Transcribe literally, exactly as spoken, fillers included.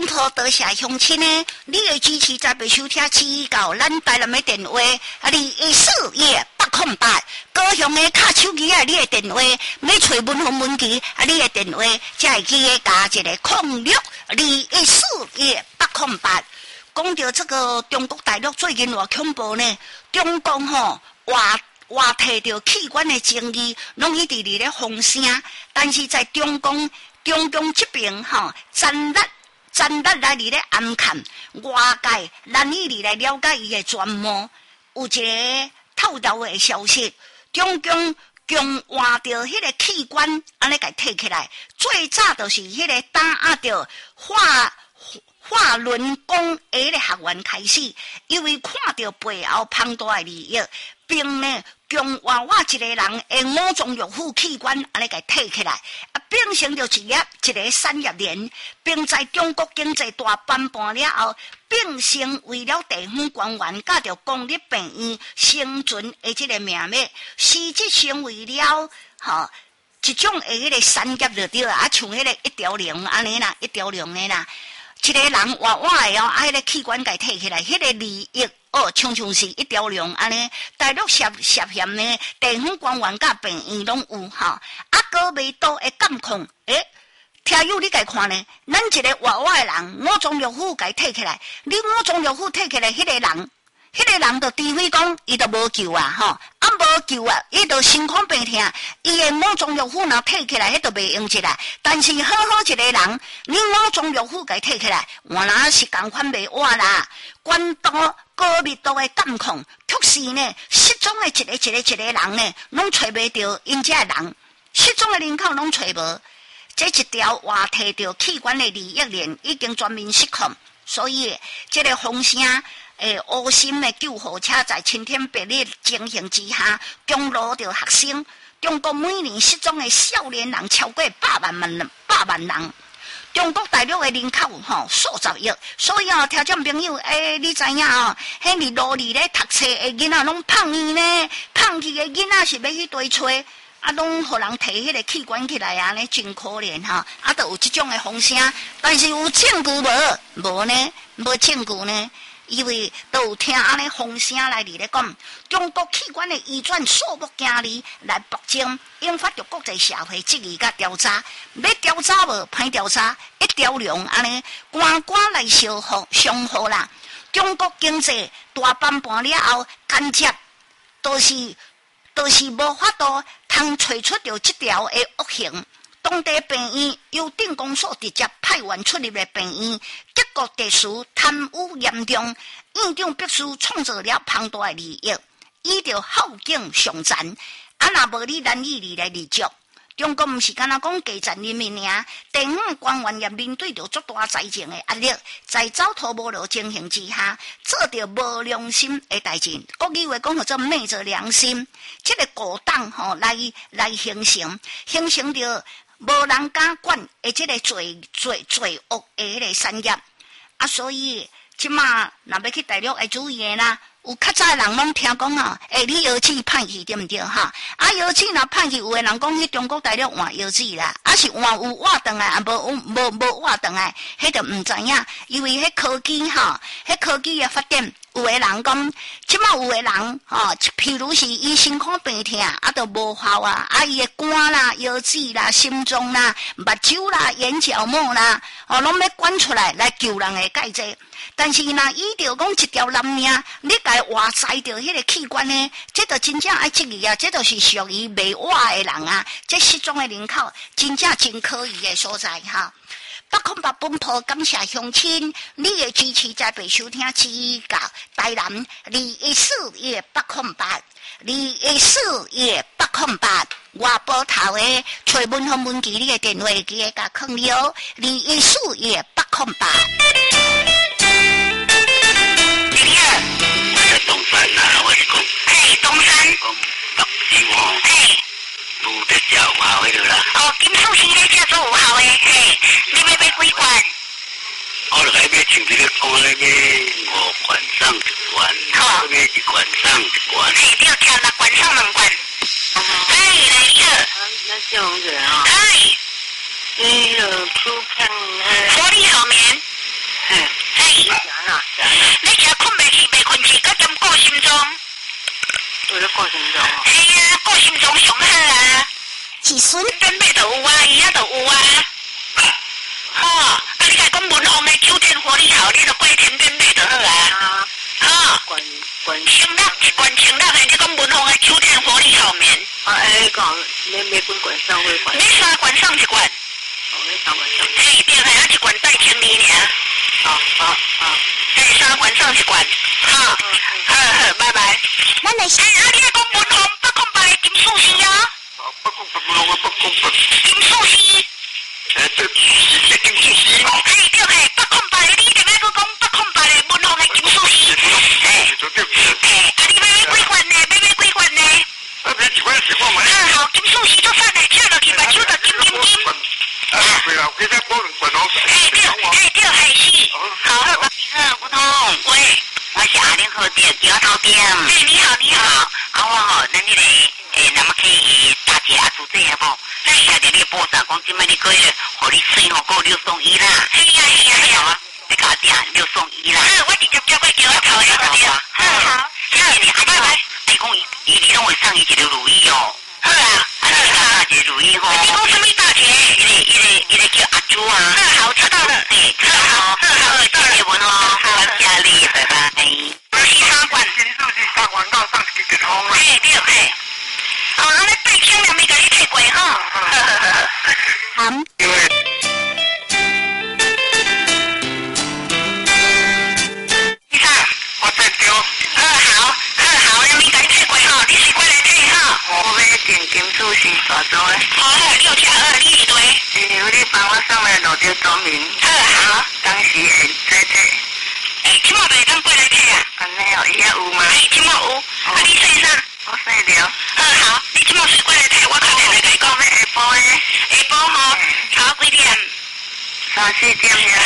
坡多谢乡亲呢，你的支持在被收听指到咱台南的电话，啊，你一四一八空八，高雄的卡手机啊，你的电话，要找文红文琪啊，你的电话，才会记得加一个空六二一四一八空八。讲到这个中国大陆最近偌恐怖呢，中共吼话话摕到器官的争议，拢一直伫咧风声，但是在中共中共这边吼，战略战略来伫咧暗看，外界难以嚟来了解伊的全貌。有一个透漏的消息，中共强换掉迄个器官，安尼甲摕起来，最早就是迄个打压着化化轮功诶的学员开始，因为看到背后庞大的利益，并呢强换我一个人诶五种肉腹器官，安尼甲摕起来，啊变成着一业一个产业链，并在中国经济大翻盘了后，变成为了地方官员甲着公立病院生存诶即个命脉，实质成为了吼一种诶迄个产业就对啊，像迄个一条龙安尼啦，一条龙诶啦。一个人活活的哦，啊，迄个器官给摕起来，迄个利益哦，常常是一条龙安尼。大陆涉涉嫌呢，地方官员甲病院拢有哈，啊，个未多会监控。诶，听友你家看呢？咱一个活活的人，五种药府给摕起来，你五种药府摕起来，迄个人。迄个人就除非讲，伊就无救啊，吼，啊无救啊，伊就身躯病痛，伊的五种药府若摕起来，迄就袂用起来。但是好好一个人，你五种药府给摕起来，原来是共款袂活啦。关岛高密度的监控，促使呢失踪的一个一个一个人呢，拢找袂到因遮人，失踪的人口拢找无。这一条话摕到器官的利益链已经全面失控，所以这个风声。诶，乌心的救护车在晴天霹雳情形之下，降落着学生。中国每年失踪的少年人超过百万人，百万人。中国大陆的人口吼数十亿，所以哦，听众朋友，诶、欸，你知影哦？迄伫路里咧读册的囡仔拢胖去呢，胖去的囡仔是要去堆吹，啊，拢互人摕迄个器官起来啊，呢真可怜哈、哦！啊，都有这种的风声，但是有证据无？无呢？无证据呢？因为都有听安尼风声来伫咧讲，中国器官的移转数目惊离来北京，引发着国际社会质疑甲调查。要调查无？歹调查，一条龙安尼，官官来相互相互啦。中国经济大翻盘了后，间接都是都是无法度通找出着这条的恶行。当地病院由定公所直接派员出入的病院，结果地属贪污严重，院长必须创造了庞大的利益，伊着好景上残，啊若无你难以来立足。中国毋是干那讲基层人民尔，地方官员也面对着足大财政的压力，在走投无路情形之下，做着无良心的代志。国语话讲叫做昧着良心，这个古党吼来来形成，形成着。无人敢管，而这个罪罪罪恶的迄个产业啊，所以即马若要去大陆会注意的啦。有较早人拢听讲啊，诶、欸，你药剂歹去对毋对哈？啊，药剂若歹去，有的人讲去中国大陆换药剂啦，啊是换有换转来，啊无无无换转来，迄就毋知影，因为迄科技哈，迄科技的发展。有的人讲，即马有的人吼、哦，譬如是伊身躯病痛，啊，都无效啊，啊，伊的肝啦、腰子啦、心脏啦、目睭啦、眼角膜啦，哦，拢要管出来来救人的介济。但是若伊着讲一条人命，你家活塞着迄个器官呢，这就真正爱质疑啊，这就是属于未活的人啊，这失踪的人口真正真可疑的所在哈。北空北本坡感谢乡亲，你的支持在被收听指教台南二一四一北空八，二一四一北空八，外埔头的找文和文琪你的电话记得甲放了，二一四一北空八。 你好，我是东山啊，我是讲，嘿，东山，讲北西哦，嘿。有得食有效迄落啦。哦，金属丝咧食做有效诶，嘿，你要买几罐？我著来买像你咧讲咧买五罐送一罐，好，买一罐送一罐。嘿，你要吃六罐送两罐。哦，哎，来个。那这样子啊。哎。那个普康呃。活力好眠。 心脏。 为了过心脏哦。 嘿呀，过心脏上好啊。 子孙 ben买就有啊，伊遐就有啊。吼，啊，你甲讲文宏的九天火力好，你就过天边买就好啊。吼， 关关青乐一罐青乐的，你讲文宏的九天火力好棉。 啊，哎，讲你每几罐上会罐？ 你三罐送一罐。 哦，你三罐上。 嘿，对嘿，啊一罐带千二尔。 好好好。 嘿，三罐送一罐。好，好好，拜拜。 咱来哎，啊，你讲文宏八空八金属丝啊？ 不公不公不公不， 金属丝。 诶，这是金属丝哦。 嘿，对嘿，八空八的，你点解佫讲八空八的文宏的金属丝？嘿，嘿，啊，你要买几罐呢？要买几罐呢？ 啊，买一罐十块嘛。 啊，好，金属丝做啥呢？吃落去目睭就金金金。 啊，对啦，我再包两罐哦。 嘿，对，嘿，对，嘿是。好，好， 你好，不通。 喂， 我是阿玲好店，桥头店。 嘿，你好，你好。 啊，我吼，咱迄个诶，那么可以大姐阿叔这好不？嘿，下底你报上讲，今摆你过月，互你水吼，够六送一啦。 嘿呀，嘿呀，嘿呀。 你家店六送一啦。 嗯，我直接交过桥头的好店。好好。 谢谢你，阿弟。哎，讲伊，伊你拢会送伊一个如意哦。 好啊， 啊，你大姐如意吼。 你讲什么大姐？ 一个一个一个叫阿朱啊。 嗯，好，知道了。 哎，知道哦。 嗯，好，知道了。 谢谢文哦，感谢你，拜拜。 二十三罐。 金属是三罐到三十几健康啦。 嘿，对嘿。哦，安尼八千两咪甲你摕过吼。好好好。 含因为。 医生， 我再丢。 好好好好，两咪甲你摕过吼，你是过来摕吼。 我要点金属丝大做诶。 好好，六千二，你一堆。 因为你帮我送来路条说明。 好好。 当时会再摕。 诶，即马袂当过来摕啊？ 安尼哦，伊遐有吗？ 诶，即马有。啊，你说啥？ 我说了。 好好，你即马是过来摕，我敲电话甲你讲。 要下晡诶。 下晡吼，差几点？ 三四点呀。